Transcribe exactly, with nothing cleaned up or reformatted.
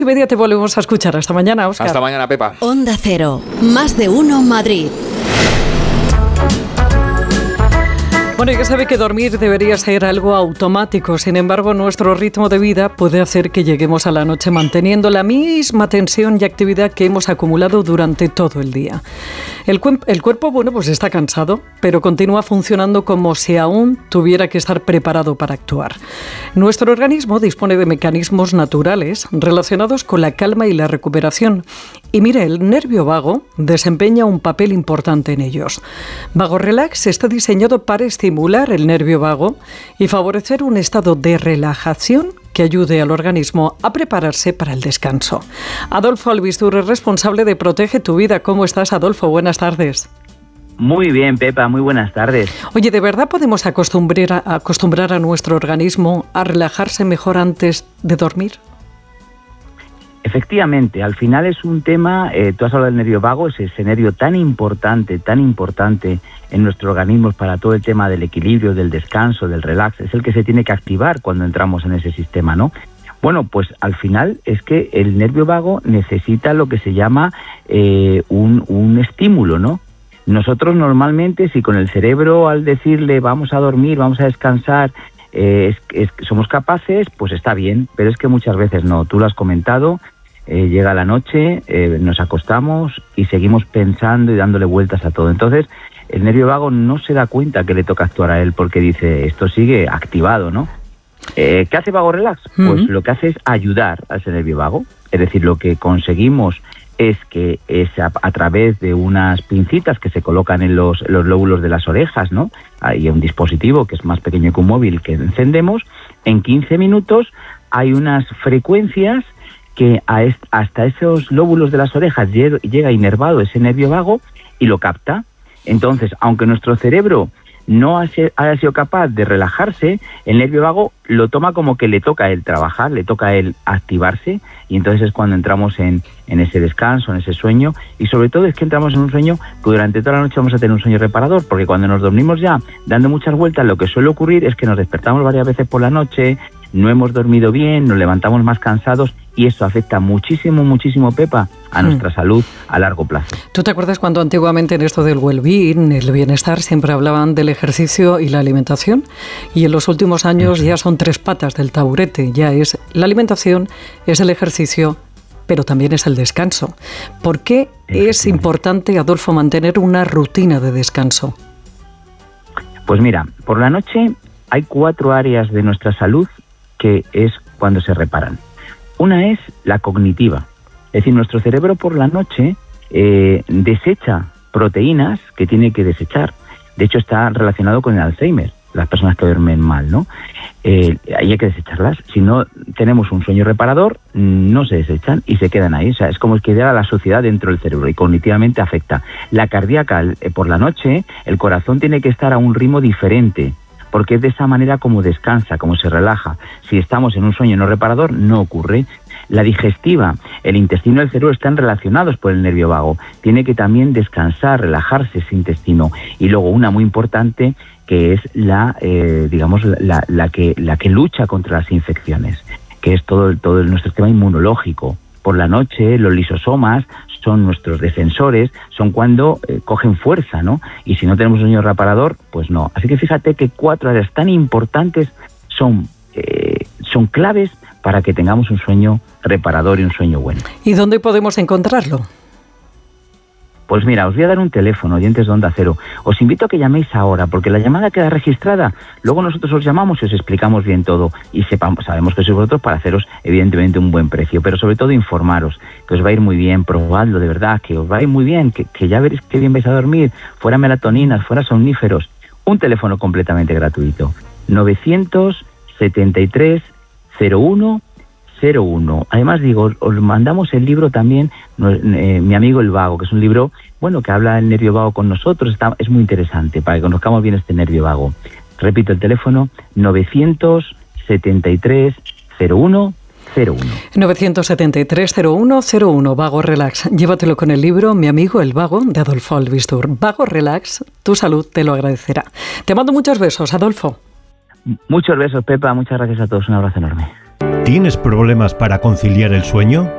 Y media te volvemos a escuchar. Hasta mañana, Óscar. Hasta mañana, Pepa. Onda Cero, más de uno Madrid. Bueno, ya sabe que dormir debería ser algo automático. Sin embargo, nuestro ritmo de vida puede hacer que lleguemos a la noche manteniendo la misma tensión y actividad que hemos acumulado durante todo el día. El, cu- el cuerpo, bueno, pues está cansado, pero continúa funcionando como si aún tuviera que estar preparado para actuar. Nuestro organismo dispone de mecanismos naturales relacionados con la calma y la recuperación. Y mire, el nervio vago desempeña un papel importante en ellos. Vago Relax está diseñado para estimular el nervio vago y favorecer un estado de relajación que ayude al organismo a prepararse para el descanso. Adolfo Albistur es responsable de Protege tu Vida. ¿Cómo estás, Adolfo? Buenas tardes. Muy bien, Pepa, muy buenas tardes. Oye, ¿de verdad podemos acostumbrar a, acostumbrar a nuestro organismo a relajarse mejor antes de dormir? Efectivamente, al final es un tema, eh, tú has hablado del nervio vago, es ese nervio tan importante, tan importante en nuestro organismo para todo el tema del equilibrio, del descanso, del relax, es el que se tiene que activar cuando entramos en ese sistema, ¿no? Bueno, pues al final es que el nervio vago necesita lo que se llama eh, un, un estímulo, ¿no? Nosotros normalmente, si con el cerebro al decirle vamos a dormir, vamos a descansar, eh, es, es, somos capaces, pues está bien, pero es que muchas veces no. Tú lo has comentado, eh, llega la noche, eh, nos acostamos y seguimos pensando y dándole vueltas a todo. Entonces, el nervio vago no se da cuenta que le toca actuar a él porque dice, esto sigue activado, ¿no? Eh, ¿Qué hace Vago Relax? Pues uh-huh. Lo que hace es ayudar a ese nervio vago. Es decir, lo que conseguimos es que es a, a través de unas pincitas que se colocan en los, los lóbulos de las orejas, ¿no? Hay un dispositivo que es más pequeño que un móvil que encendemos. En quince minutos hay unas frecuencias que a est- hasta esos lóbulos de las orejas llega, llega inervado ese nervio vago y lo capta. Entonces, aunque nuestro cerebro no haya sido capaz de relajarse, el nervio vago lo toma como que le toca a él trabajar, le toca a él activarse, y entonces es cuando entramos en, en ese descanso, en ese sueño, y sobre todo es que entramos en un sueño que durante toda la noche vamos a tener un sueño reparador, porque cuando nos dormimos ya dando muchas vueltas, lo que suele ocurrir es que nos despertamos varias veces por la noche, no hemos dormido bien, nos levantamos más cansados, y eso afecta muchísimo, muchísimo, Pepa, a nuestra mm. salud a largo plazo. ¿Tú te acuerdas cuando antiguamente en esto del well-being, el bienestar, siempre hablaban del ejercicio y la alimentación? Y en los últimos años sí. ya son tres patas del taburete, ya es la alimentación, es el ejercicio, pero también es el descanso. ¿Por qué es importante, Adolfo, mantener una rutina de descanso? Pues mira, por la noche hay cuatro áreas de nuestra salud que es cuando se reparan. Una es la cognitiva, es decir, nuestro cerebro por la noche eh, desecha proteínas que tiene que desechar. De hecho, está relacionado con el Alzheimer, las personas que duermen mal, ¿no? Eh, ahí hay que desecharlas. Si no tenemos un sueño reparador, no se desechan y se quedan ahí. O sea, es como que queda la suciedad dentro del cerebro y cognitivamente afecta. La cardíaca, eh, por la noche, el corazón tiene que estar a un ritmo diferente, porque es de esa manera como descansa, como se relaja. Si estamos en un sueño no reparador, no ocurre. La digestiva, el intestino y el cerebro están relacionados por el nervio vago. Tiene que también descansar, relajarse ese intestino. Y luego una muy importante, que es la, eh, digamos, la, la, que, la que lucha contra las infecciones, que es todo, todo nuestro sistema inmunológico. Por la noche, los lisosomas son nuestros defensores, son cuando eh, cogen fuerza, ¿no? Y si no tenemos un sueño reparador, pues no. Así que fíjate que cuatro áreas tan importantes son, eh, son claves para que tengamos un sueño reparador y un sueño bueno. ¿Y dónde podemos encontrarlo? Pues mira, os voy a dar un teléfono, oyentes de Onda Cero. Os invito a que llaméis ahora, porque la llamada queda registrada. Luego nosotros os llamamos y os explicamos bien todo. Y sepamos, sabemos que sois vosotros para haceros, evidentemente, un buen precio. Pero sobre todo informaros, que os va a ir muy bien, probadlo de verdad, que os va a ir muy bien, que, que ya veréis qué bien vais a dormir, fuera melatoninas, fuera somníferos. Un teléfono completamente gratuito. novecientos setenta y tres cero uno cero uno. Además, digo, os mandamos el libro también, eh, Mi amigo el vago, que es un libro, bueno, que habla del nervio vago con nosotros. Está, es muy interesante para que conozcamos bien este nervio vago. Repito el teléfono, novecientos setenta y tres cero uno cero uno. novecientos setenta y tres cero uno cero uno, Vago Relax. Llévatelo con el libro Mi amigo el vago, de Adolfo Albistur. Vago Relax, tu salud te lo agradecerá. Te mando muchos besos, Adolfo. Muchos besos, Pepa. Muchas gracias a todos. Un abrazo enorme. ¿Tienes problemas para conciliar el sueño?